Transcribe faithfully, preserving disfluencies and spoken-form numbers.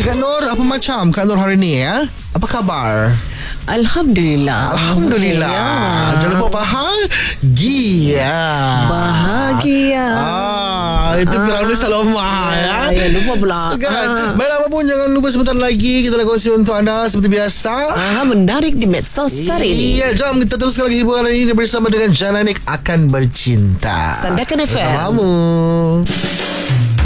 Kak Nur, apa macam Kak Nur hari ni ya? Apa khabar? Alhamdulillah. Alhamdulillah. Ya. Jangan lupa bahagia. Bahagia. Ah, itu Ah. kurang lebih Saloma ya. Ya, lupa pula. Kan? Ah. Baiklah, apa pun jangan lupa sebentar lagi kita nak kongsi untuk anda seperti biasa. Ah, menarik di medsos hari ini. Iya, jom kita teruskan lagi hiburan ini bersama dengan Jalanik Akan Bercinta. Sandakan F M. Bersamamu.